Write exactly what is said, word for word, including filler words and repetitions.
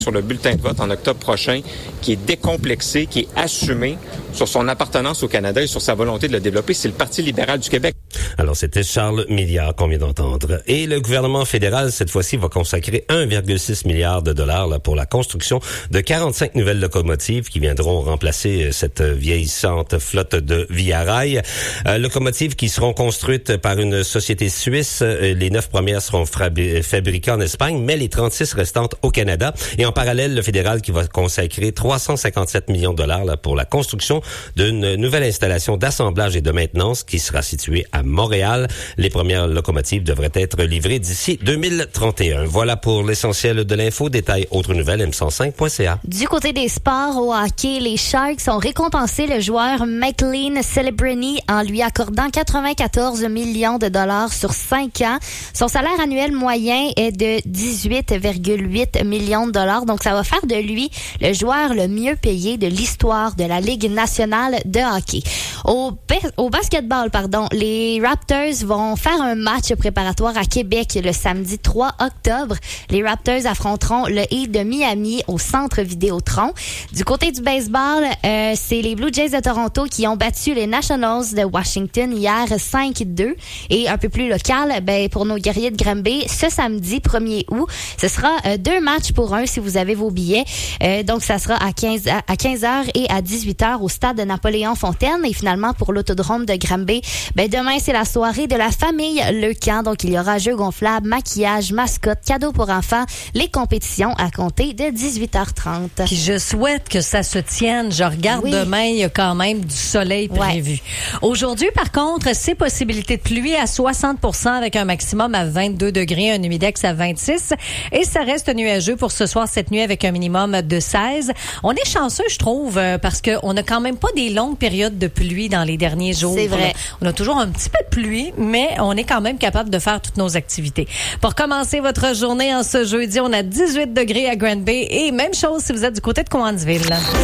sur le bulletin de vote en octobre prochain, qui est décomplexé, qui est assumé sur son appartenance au Canada et sur sa volonté de le développer. C'est le Parti libéral du Québec. Alors, c'était Charles Milliard qu'on vient d'entendre. Et le gouvernement fédéral, cette fois-ci, va consacrer un virgule six milliard de dollars là, pour la construction de quarante-cinq nouvelles locomotives qui viendront remplacer cette vieillissante flotte de Via Rail. Euh, locomotives qui seront construites par une société suisse. Les neuf premières seront fabri- fabriquées en Espagne, mais les trente-six restantes au Canada. Et en parallèle, le fédéral qui va consacrer trois cent cinquante-sept millions de dollars là, pour la construction d'une nouvelle installation d'assemblage et de maintenance qui sera située à Montréal. Les premières locomotives devraient être livrées d'ici deux mille trente et un. Voilà pour l'essentiel de l'info. Détail autres nouvelles, m cent cinq point c a. Du côté des sports au hockey, les Sharks ont récompensé le joueur McLean Celebrini en lui accordant quatre-vingt-quatorze millions de dollars sur cinq ans. Son salaire annuel moyen est de dix-huit virgule huit millions de dollars. Donc, ça va faire de lui le joueur le mieux payé de l'histoire de la Ligue nationale de hockey. Au, au basketball, pardon, les Raptors vont faire un match préparatoire à Québec le samedi trois octobre. Les Raptors affronteront le Heat de Miami au Centre Vidéotron. Du côté du baseball, euh, c'est les Blue Jays de Toronto qui ont battu les Nationals de Washington hier cinq deux. Et un peu plus local, ben pour nos guerriers de Granby, ce samedi premier août, ce sera euh, deux matchs pour un si vous avez vos billets. Euh, donc, ça sera à quinze heures et à dix-huit heures au stade de Napoléon-Fontaine. Et finalement, pour l'autodrome de Granby, ben demain, c'est la soirée de la famille Lecamp. Donc, il y aura jeux gonflables, maquillage, mascotte, cadeaux pour enfants, les compétitions à compter de dix-huit heures trente. Puis je souhaite que ça se tienne. Je regarde oui. Demain, il y a quand même du soleil prévu. Ouais. Aujourd'hui, par contre, c'est possibilité de pluie à soixante pour cent avec un maximum à vingt-deux degrés, un humidex à vingt-six. Et ça reste nuageux pour ce soir, cette nuit, avec un minimum de seize. On est chanceux, je trouve, parce qu'on n'a quand même pas des longues périodes de pluie dans les derniers jours. C'est vrai. On a, on a toujours un petit peu de pluie, mais on est quand même capable de faire toutes nos activités. Pour commencer votre journée en ce jeudi, on a dix-huit degrés à Granby et même chose si vous êtes du côté de Cowansville.